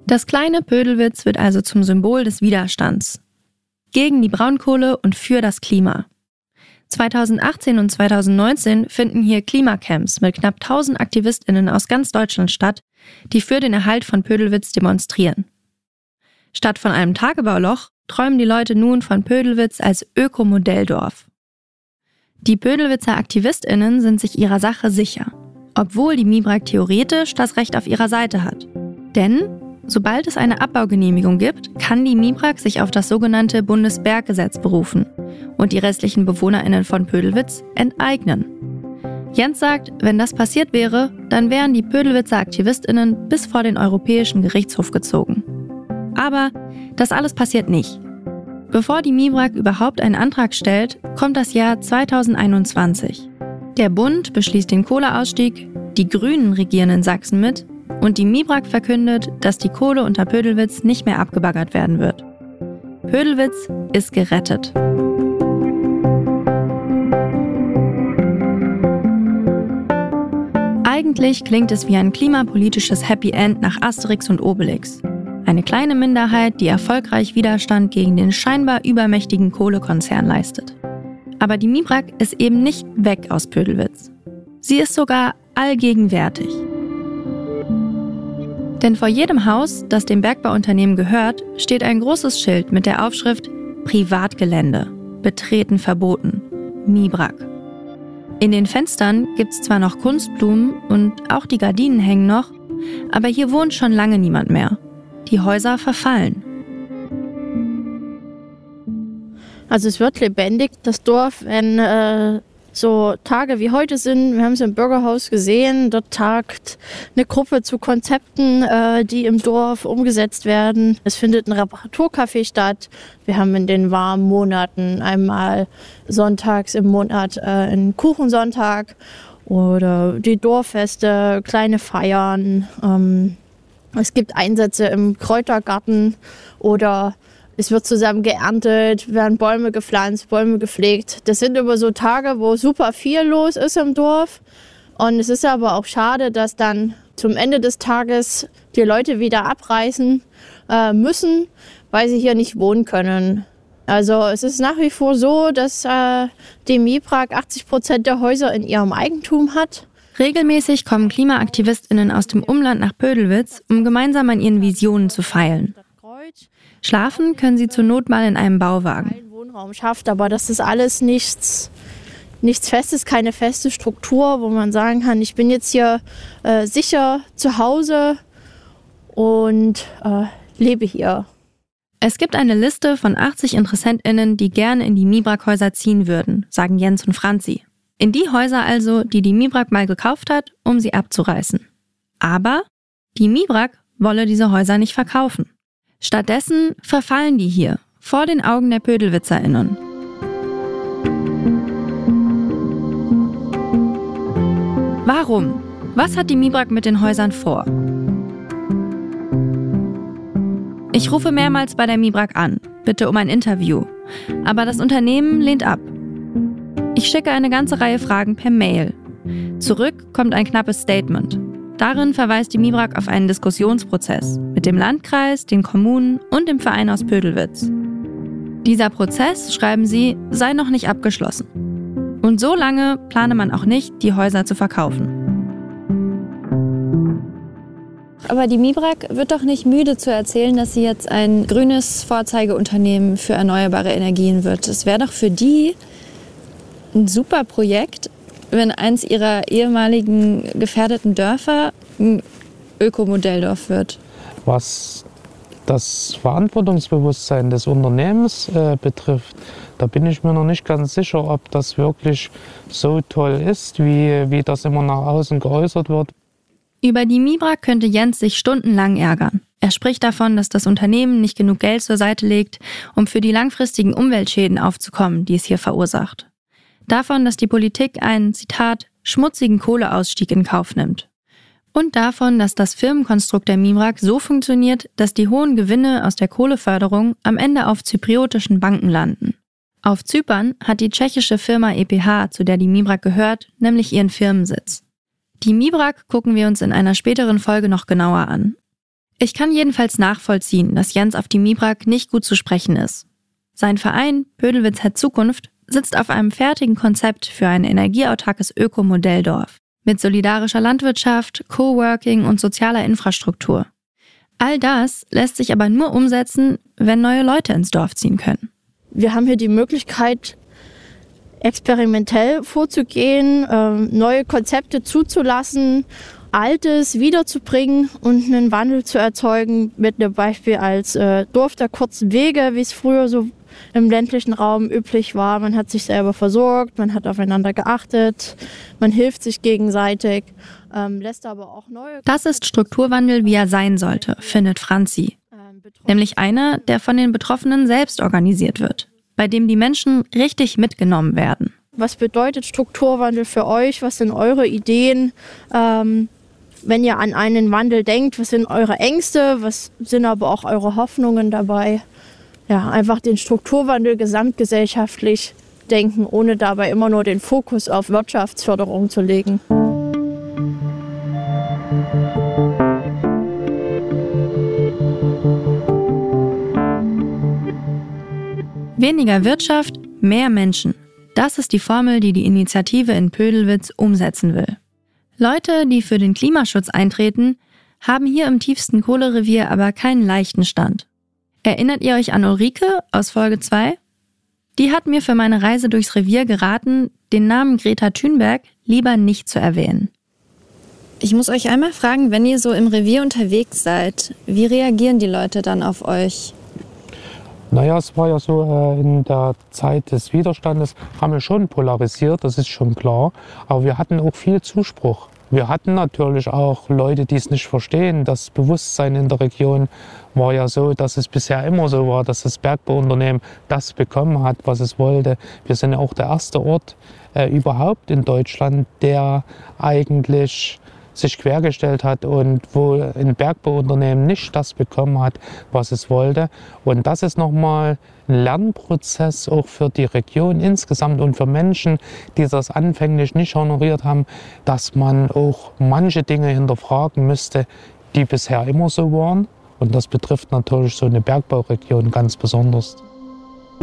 Das kleine Pödelwitz wird also zum Symbol des Widerstands. Gegen die Braunkohle und für das Klima. 2018 und 2019 finden hier Klimacamps mit knapp 1000 AktivistInnen aus ganz Deutschland statt, die für den Erhalt von Pödelwitz demonstrieren. Statt von einem Tagebauloch träumen die Leute nun von Pödelwitz als Ökomodelldorf. Die Pödelwitzer AktivistInnen sind sich ihrer Sache sicher, obwohl die MIBRAG theoretisch das Recht auf ihrer Seite hat. Denn sobald es eine Abbaugenehmigung gibt, kann die MIBRAG sich auf das sogenannte Bundesberggesetz berufen und die restlichen BewohnerInnen von Pödelwitz enteignen. Jens sagt, wenn das passiert wäre, dann wären die Pödelwitzer AktivistInnen bis vor den Europäischen Gerichtshof gezogen. Aber das alles passiert nicht. Bevor die MIBRAG überhaupt einen Antrag stellt, kommt das Jahr 2021. Der Bund beschließt den Kohleausstieg, die Grünen regieren in Sachsen mit und die MIBRAG verkündet, dass die Kohle unter Pödelwitz nicht mehr abgebaggert werden wird. Pödelwitz ist gerettet. Eigentlich klingt es wie ein klimapolitisches Happy End nach Asterix und Obelix. Eine kleine Minderheit, die erfolgreich Widerstand gegen den scheinbar übermächtigen Kohlekonzern leistet. Aber die MIBRAG ist eben nicht weg aus Pödelwitz. Sie ist sogar allgegenwärtig. Denn vor jedem Haus, das dem Bergbauunternehmen gehört, steht ein großes Schild mit der Aufschrift Privatgelände, betreten verboten, MIBRAG. In den Fenstern gibt's zwar noch Kunstblumen und auch die Gardinen hängen noch, aber hier wohnt schon lange niemand mehr. Die Häuser verfallen. Also es wird lebendig, das Dorf, wenn so Tage wie heute sind. Wir haben es im Bürgerhaus gesehen. Dort tagt eine Gruppe zu Konzepten, die im Dorf umgesetzt werden. Es findet ein Reparaturcafé statt. Wir haben in den warmen Monaten einmal sonntags im Monat einen Kuchensonntag oder die Dorffeste, kleine Feiern. Es gibt Einsätze im Kräutergarten oder es wird zusammen geerntet, werden Bäume gepflanzt, Bäume gepflegt. Das sind immer so Tage, wo super viel los ist im Dorf. Und es ist aber auch schade, dass dann zum Ende des Tages die Leute wieder abreisen müssen, weil sie hier nicht wohnen können. Also es ist nach wie vor so, dass die MIBRAG 80% der Häuser in ihrem Eigentum hat. Regelmäßig kommen KlimaaktivistInnen aus dem Umland nach Pödelwitz, um gemeinsam an ihren Visionen zu feilen. Schlafen können sie zur Not mal in einem Bauwagen. Einen Wohnraum schafft, aber das ist alles nichts Festes, keine feste Struktur, wo man sagen kann, ich bin jetzt hier sicher zu Hause und lebe hier. Es gibt eine Liste von 80 InteressentInnen, die gerne in die MIBRAG-Häuser ziehen würden, sagen Jens und Franzi. In die Häuser also, die die MIBRAG mal gekauft hat, um sie abzureißen. Aber die MIBRAG wolle diese Häuser nicht verkaufen. Stattdessen verfallen die hier, vor den Augen der PödelwitzerInnen. Warum? Was hat die MIBRAG mit den Häusern vor? Ich rufe mehrmals bei der MIBRAG an, bitte um ein Interview. Aber das Unternehmen lehnt ab. Ich schicke eine ganze Reihe Fragen per Mail. Zurück kommt ein knappes Statement. Darin verweist die MIBRAG auf einen Diskussionsprozess mit dem Landkreis, den Kommunen und dem Verein aus Pödelwitz. Dieser Prozess, schreiben sie, sei noch nicht abgeschlossen. Und so lange plane man auch nicht, die Häuser zu verkaufen. Aber die MIBRAG wird doch nicht müde zu erzählen, dass sie jetzt ein grünes Vorzeigeunternehmen für erneuerbare Energien wird. Es wäre doch für die ein super Projekt, wenn eins ihrer ehemaligen gefährdeten Dörfer ein Ökomodelldorf wird. Was das Verantwortungsbewusstsein des Unternehmens betrifft, da bin ich mir noch nicht ganz sicher, ob das wirklich so toll ist, wie das immer nach außen geäußert wird. Über die MIBRAG könnte Jens sich stundenlang ärgern. Er spricht davon, dass das Unternehmen nicht genug Geld zur Seite legt, um für die langfristigen Umweltschäden aufzukommen, die es hier verursacht. Davon, dass die Politik einen, Zitat, schmutzigen Kohleausstieg in Kauf nimmt. Und davon, dass das Firmenkonstrukt der MIBRAG so funktioniert, dass die hohen Gewinne aus der Kohleförderung am Ende auf zypriotischen Banken landen. Auf Zypern hat die tschechische Firma EPH, zu der die MIBRAG gehört, nämlich ihren Firmensitz. Die MIBRAG gucken wir uns in einer späteren Folge noch genauer an. Ich kann jedenfalls nachvollziehen, dass Jens auf die MIBRAG nicht gut zu sprechen ist. Sein Verein Pödelwitz hat Zukunft sitzt auf einem fertigen Konzept für ein energieautarkes Ökomodelldorf mit solidarischer Landwirtschaft, Coworking und sozialer Infrastruktur. All das lässt sich aber nur umsetzen, wenn neue Leute ins Dorf ziehen können. Wir haben hier die Möglichkeit, experimentell vorzugehen, neue Konzepte zuzulassen, Altes wiederzubringen und einen Wandel zu erzeugen, mit einem Beispiel als Dorf der kurzen Wege, wie es früher so im ländlichen Raum üblich war. Man hat sich selber versorgt, man hat aufeinander geachtet, man hilft sich gegenseitig, lässt aber auch neue... Das ist Strukturwandel, wie er sein sollte, findet Franzi. Nämlich einer, der von den Betroffenen selbst organisiert wird, bei dem die Menschen richtig mitgenommen werden. Was bedeutet Strukturwandel für euch? Was sind eure Ideen? Wenn ihr an einen Wandel denkt, was sind eure Ängste? Was sind aber auch eure Hoffnungen dabei? Ja, einfach den Strukturwandel gesamtgesellschaftlich denken, ohne dabei immer nur den Fokus auf Wirtschaftsförderung zu legen. Weniger Wirtschaft, mehr Menschen. Das ist die Formel, die die Initiative in Pödelwitz umsetzen will. Leute, die für den Klimaschutz eintreten, haben hier im tiefsten Kohlerevier aber keinen leichten Stand. Erinnert ihr euch an Ulrike aus Folge 2? Die hat mir für meine Reise durchs Revier geraten, den Namen Greta Thunberg lieber nicht zu erwähnen. Ich muss euch einmal fragen, wenn ihr so im Revier unterwegs seid, wie reagieren die Leute dann auf euch? Naja, es war ja so, in der Zeit des Widerstandes haben wir schon polarisiert, das ist schon klar. Aber wir hatten auch viel Zuspruch. Wir hatten natürlich auch Leute, die es nicht verstehen. Das Bewusstsein in der Region war ja so, dass es bisher immer so war, dass das Bergbauunternehmen das bekommen hat, was es wollte. Wir sind ja auch der erste Ort überhaupt in Deutschland, der eigentlich sich quergestellt hat und wo ein Bergbauunternehmen nicht das bekommen hat, was es wollte. Und das ist nochmal ein Lernprozess auch für die Region insgesamt und für Menschen, die das anfänglich nicht honoriert haben, dass man auch manche Dinge hinterfragen müsste, die bisher immer so waren. Und das betrifft natürlich so eine Bergbauregion ganz besonders.